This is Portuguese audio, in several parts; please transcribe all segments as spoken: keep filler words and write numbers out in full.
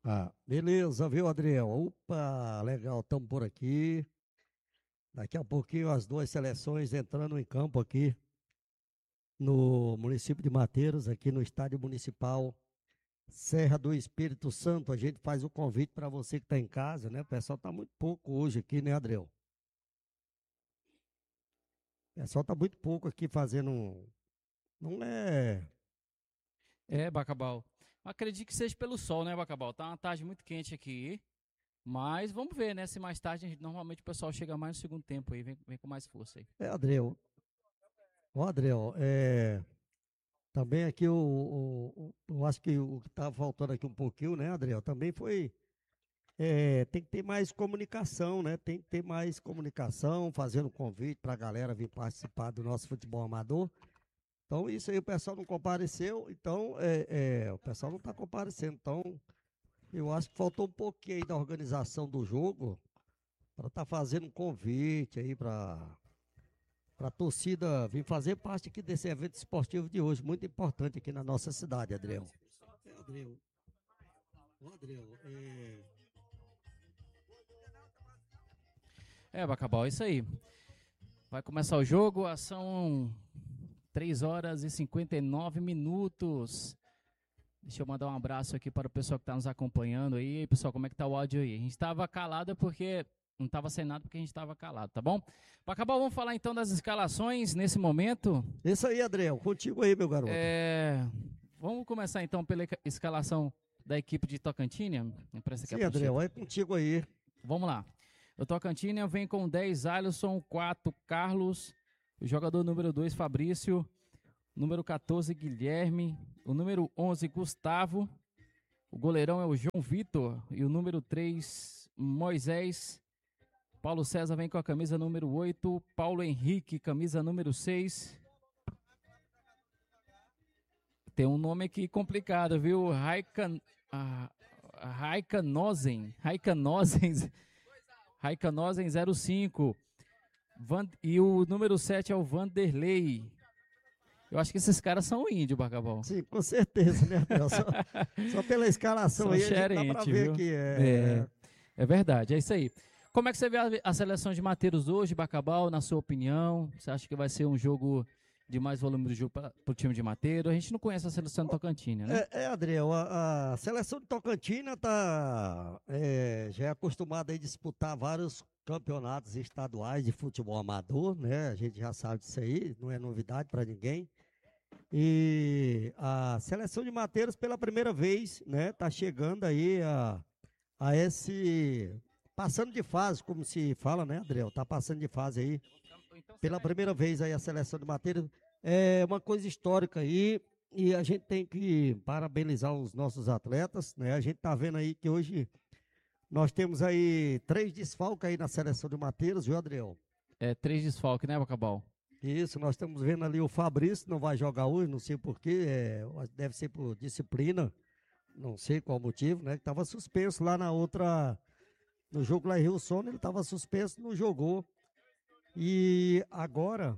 Ah, beleza, viu, Adriel? Opa, legal, estamos por aqui. Daqui a pouquinho as duas seleções entrando em campo aqui no município de Mateiros, aqui no Estádio Municipal Serra do Espírito Santo. A gente faz o convite para você que está em casa, né? O pessoal está muito pouco hoje aqui, né, Adriel? O pessoal está muito pouco aqui fazendo. um- Não é. É, Bacabal. Acredito que seja pelo sol, né, Bacabal? Tá uma tarde muito quente aqui. Mas vamos ver, né? Se mais tarde, a gente- normalmente o pessoal chega mais no segundo tempo aí, vem, vem com mais força aí. É, Adriel. Ó, Adriel, é. Também aqui o, o- o- eu acho que o que estava faltando aqui um pouquinho, né, Adriel? Também foi. É, tem que ter mais comunicação, né? Tem que ter mais comunicação, fazendo convite para a galera vir participar do nosso futebol amador. Então, isso aí o pessoal não compareceu, então é, é, o pessoal não está comparecendo. Então, eu acho que faltou um pouquinho aí da organização do jogo para estar fazendo um convite aí para para a torcida vir fazer parte aqui desse evento esportivo de hoje, muito importante aqui na nossa cidade, Adriel. É, Adriel. Ô, Adriel, é, É, Bacabal, é isso aí. Vai começar o jogo, ah, são três horas e cinquenta e nove minutos. Deixa eu mandar um abraço aqui para o pessoal que está nos acompanhando aí. E aí, pessoal, como é que tá o áudio aí? A gente estava calado porque não estava sem nada porque a gente estava calado, tá bom? Bacabal, vamos falar então das escalações nesse momento. isso aí, Adriel, contigo aí, meu garoto. É, Vamos começar então pela escalação da equipe de Tocantina. Empresta aqui a Sim, Adriel, prancheta. é contigo aí. Vamos lá. O Tocantina vem com dez Alisson, quatro Carlos, o jogador número dois Fabrício, número quatorze Guilherme, o número onze Gustavo, o goleirão é o João Vitor e o número três Moisés. Paulo César vem com a camisa número oito, Paulo Henrique, camisa número seis. Tem um nome aqui complicado, viu? Raikan, ah, Raikanosen, Raikanosen, Raikanosen zero cinco. Van, e o número sete é o Vanderlei. Eu acho que esses caras são índios, Bacabal. Sim, com certeza, né, Adriel? Só, só pela escalação São aí a gente dá para xerente, ver viu? que É, é. é verdade, é isso aí. Como é que você vê a, a seleção de Mateiros hoje, Bacabal, na sua opinião? Você acha que vai ser um jogo de mais volume de jogo para o time de Mateiro? A gente não conhece a seleção do Tocantina, né? É, é, Adriel, a, a seleção de Tocantina tá, é, já é acostumada a disputar vários campeonatos estaduais de futebol amador, né? A gente já sabe disso aí, não é novidade para ninguém. E a seleção de Mateiros, pela primeira vez, né, tá chegando aí a, a esse. Passando de fase, como se fala, né, Adriel? Tá passando de fase aí. Pela primeira vez aí a seleção de Mateiros. É uma coisa histórica aí. E a gente tem que parabenizar os nossos atletas, né? A gente tá vendo aí que hoje nós temos aí três desfalques aí na seleção de Mateiros, viu, Adriel? É três desfalques, né, Bacabal? Isso, nós estamos vendo ali o Fabrício, não vai jogar hoje, não sei porquê, é, deve ser por disciplina, não sei qual motivo, né? Que estava suspenso lá na outra, no jogo lá em Rio Sono, ele estava suspenso, não jogou. E agora,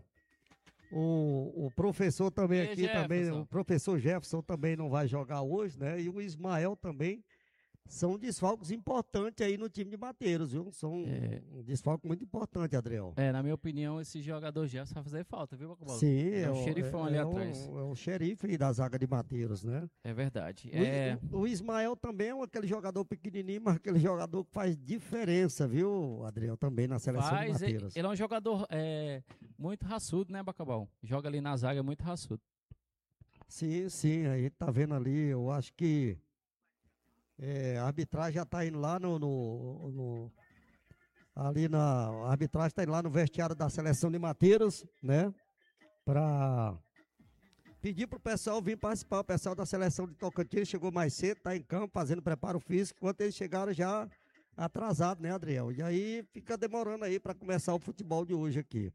o, o professor também E aqui, também, o Jefferson? professor Jefferson também não vai jogar hoje, né? E o Ismael também. São desfalques importantes aí no time de Bateiros, viu? São É, um desfalque muito importante, Adriel. é, na minha opinião, esse jogador Jefferson vai fazer falta, viu, Bacabal? Sim, Ele é é um o, xerifão é, ali é atrás. o, é o xerife aí da zaga de Bateiros, né? É verdade. O, É, o, o Ismael também é um- aquele jogador pequenininho, mas aquele jogador que faz diferença, viu, Adriel? Também na seleção de faz. e- Bateiros. Ele é um jogador é, muito raçudo, né, Bacabal? Joga ali na zaga, é muito raçudo. Sim, sim, aí tá vendo ali, eu acho que é, a arbitragem já tá indo lá no, no, no- ali na a arbitragem tá indo lá no vestiário da seleção de Mateiros, né? Pra pedir pro pessoal vir participar. O pessoal da seleção de Tocantins chegou mais cedo, tá em campo fazendo preparo físico, enquanto eles chegaram já atrasado, né, Adriel? E aí fica demorando aí para começar o futebol de hoje aqui.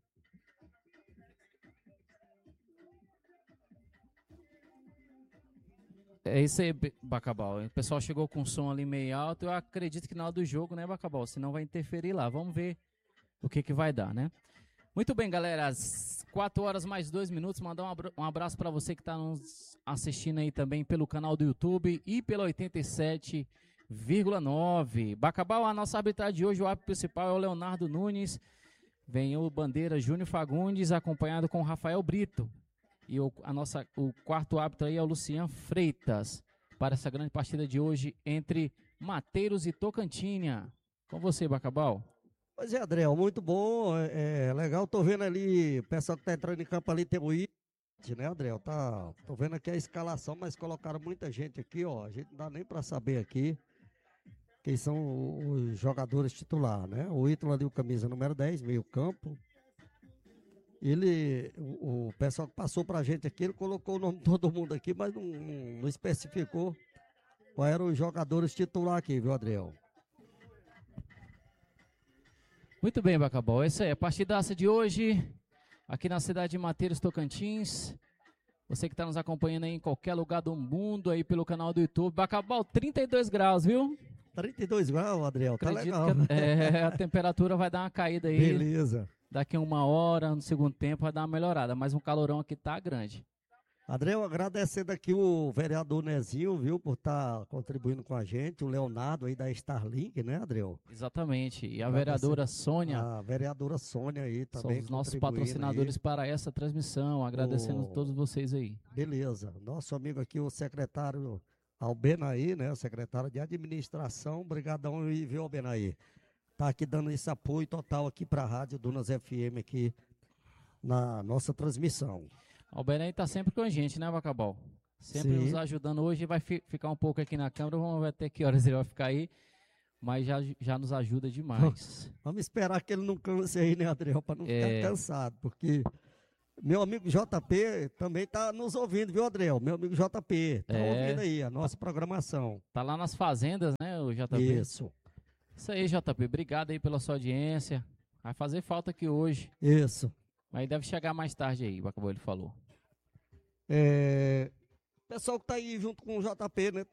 É isso aí, Be- Bacabal. O pessoal chegou com o som ali meio alto. Eu acredito que na hora do jogo, né, Bacabal? Senão vai interferir lá. Vamos ver o que, que vai dar, né? Muito bem, galera. Às quatro horas mais dois minutos. Mandar um abra- um abraço para você que está nos assistindo aí também pelo canal do YouTube e pela oitenta e sete vírgula nove. Bacabal, a nossa arbitragem de hoje, o árbitro principal é o Leonardo Nunes. Vem o bandeira Júnior Fagundes, acompanhado com o Rafael Brito. E o, a nossa, o quarto árbitro aí é o Luciano Freitas, para essa grande partida de hoje entre Mateiros e Tocantinha. Com você, Bacabal. Pois é, Adriel, muito bom, é, é legal, tô vendo ali, o pessoal que tá entrando em campo ali tem o I, né, Adriel, tá, tô vendo aqui a escalação, mas colocaram muita gente aqui, ó, a gente não dá nem pra saber aqui quem são os jogadores titulares, né, o Ítalo ali, o camisa número dez, meio campo, ele, o, o pessoal que passou pra gente aqui, ele colocou o nome de todo mundo aqui, mas não, não, não especificou quais eram os jogadores titulares aqui, viu, Adriel? Muito bem, Bacabal. Essa é a partidaça de hoje, aqui na cidade de Mateiros, Tocantins. Você que está nos acompanhando aí em qualquer lugar do mundo, aí pelo canal do YouTube. Bacabal, trinta e dois graus, viu? trinta e dois graus, Adriel, tá Acredito legal. que a, é, a temperatura vai dar uma caída aí. Beleza. Daqui a uma hora, no segundo tempo, vai dar uma melhorada. Mas um calorão aqui tá grande. Adriel, agradecendo aqui o vereador Nezinho, viu, por estar contribuindo com a gente, o Leonardo aí da Starlink, né, Adriel? Exatamente. E a Agradecendo vereadora Sônia. A vereadora Sônia aí São também os nossos contribuindo patrocinadores aí. para essa transmissão. Agradecendo O- a todos vocês aí. Beleza. Nosso amigo aqui, o secretário Albenaí, né, o secretário de administração, brigadão aí, viu, Albenaí? Tá aqui dando esse apoio total aqui para a Rádio Dunas F M aqui na nossa transmissão. O Albenay está sempre com a gente, né, Bacabal? Sempre Sim. nos ajudando. Hoje vai fi- ficar um pouco aqui na câmera, vamos ver até que horas ele vai ficar aí, mas já, já nos ajuda demais. Vamos esperar que ele não canse aí, né, Adriel, para não É. ficar cansado, porque meu amigo J P também tá nos ouvindo, viu, Adriel? Meu amigo J P, tá É. ouvindo aí a nossa programação. Tá lá nas fazendas, né, o J P? Isso, Isso aí, J P. Obrigado aí pela sua audiência. Vai fazer falta aqui hoje, isso. mas deve chegar mais tarde aí, Bacabal, ele falou. É, pessoal que tá aí junto com o J P, né,